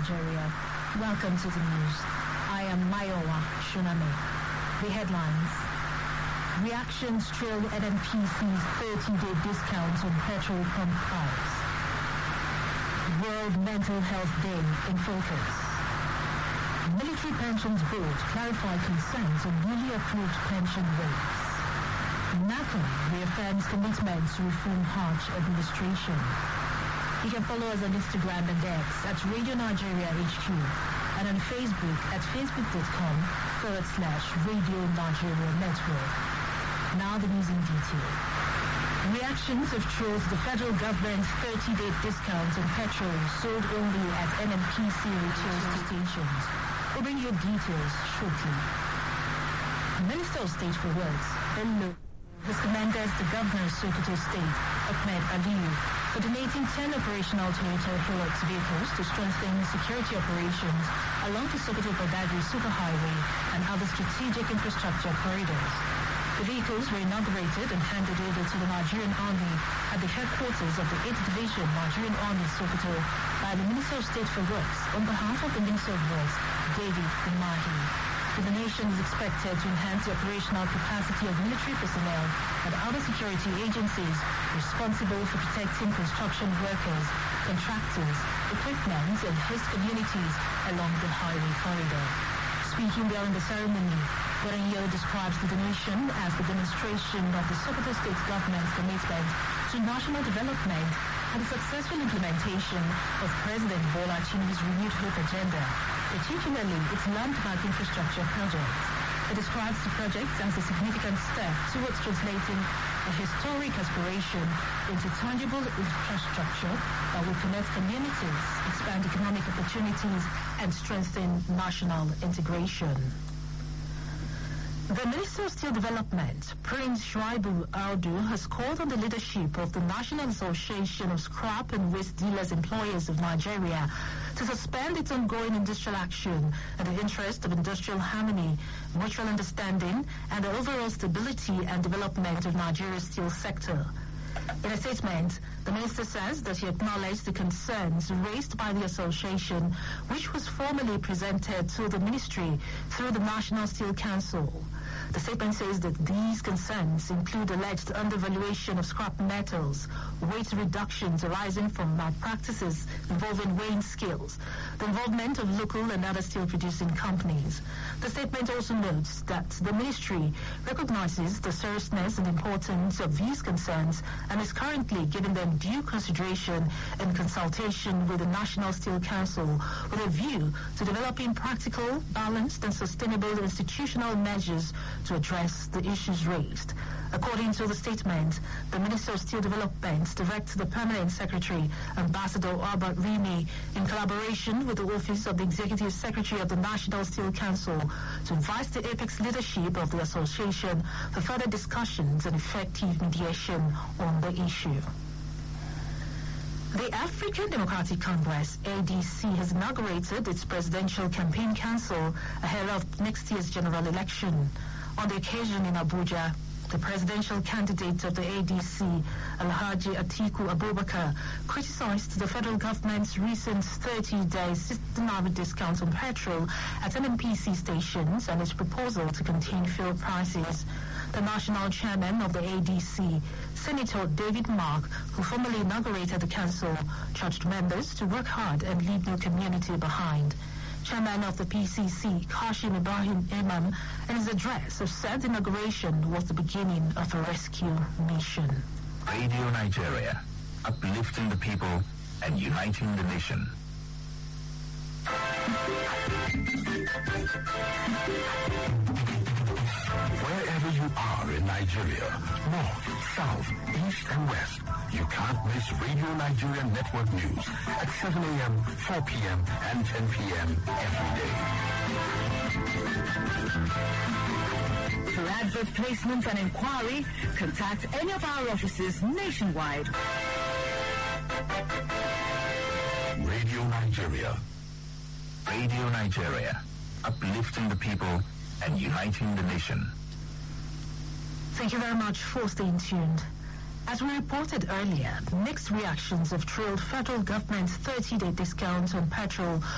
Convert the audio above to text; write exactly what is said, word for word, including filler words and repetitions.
Nigeria. Welcome to the news. I am Mayowa Shuname. The headlines. Reactions trail N N P C's thirty-day discounts on petrol pump price. World Mental Health Day in focus. Military Pensions Board clarify concerns on newly approved pension rates. NACO reaffirms commitment to reform Hajj administration. You can follow us on Instagram and X at Radio Nigeria H Q and on Facebook at facebook.com forward slash Radio Nigeria Network. Now the news in detail. Reactions have trailed the federal government's thirty-day discounts on petrol sold only at N N P C retail stations. We'll bring you details shortly. The Minister of State for Works, Bello, has commended the Governor of Sokoto State, Ahmed Aliyu, for donating ten operational Toyota Hilux vehicles to strengthen security operations along the Sokoto-Badagry Superhighway and other strategic infrastructure corridors. The vehicles were inaugurated and handed over to the Nigerian Army at the headquarters of the eighth Division Nigerian Army Sokoto by the Minister of State for Works on behalf of the Minister of Works, David Umahi. The donation is expected to enhance the operational capacity of military personnel and other security agencies responsible for protecting construction workers, contractors, equipment, and host communities along the highway corridor. Speaking during the ceremony, Gorenyo describes the donation as the demonstration of the Sokoto State government's commitment to national development and the successful implementation of President Bola Tinubu's renewed hope agenda, particularly its landmark infrastructure projects. It describes the projects as a significant step towards translating a historic aspiration into tangible infrastructure that will connect communities, expand economic opportunities, and strengthen national integration. The Minister of Steel Development, Prince Shuaibu Audu, has called on the leadership of the National Association of Scrap and Waste Dealers Employers of Nigeria to suspend its ongoing industrial action in the interest of industrial harmony, mutual understanding, and the overall stability and development of Nigeria's steel sector. In a statement, the minister says that he acknowledged the concerns raised by the association, which was formally presented to the ministry through the National Steel Council. The statement says that these concerns include alleged undervaluation of scrap metals, weight reductions arising from malpractices involving weighing scales, the involvement of local and other steel producing companies. The statement also notes that the ministry recognizes the seriousness and importance of these concerns and is currently giving them due consideration in consultation with the National Steel Council with a view to developing practical, balanced and sustainable institutional measures to address the issues raised. According to the statement, the Minister of Steel Development directs the Permanent Secretary, Ambassador Albert Remy, in collaboration with the Office of the Executive Secretary of the National Steel Council, to invite the apex leadership of the association for further discussions and effective mediation on the issue. The African Democratic Congress, A D C, has inaugurated its Presidential Campaign Council ahead of next year's general election. On the occasion in Abuja, the presidential candidate of the A D C, Alhaji Atiku Abubakar, criticized the federal government's recent thirty-day systematic discounts on petrol at N N P C stations and its proposal to contain fuel prices. The national chairman of the A D C, Senator David Mark, who formally inaugurated the council, charged members to work hard and leave no community behind. Chairman of the P C C, Kashim Ibrahim Imam, in his address have said the inauguration was the beginning of a rescue mission. Radio Nigeria, uplifting the people and uniting the nation. Wherever you are in Nigeria, north, south, east and west, you can't miss Radio Nigeria Network News at seven a.m., four p.m. and ten p.m. every day. For advert placement and inquiry, contact any of our offices nationwide. Radio Nigeria. Radio Nigeria, uplifting the people and uniting the nation. Thank you very much for staying tuned. As we reported earlier, mixed reactions have trailed federal government's thirty-day discounts on petrol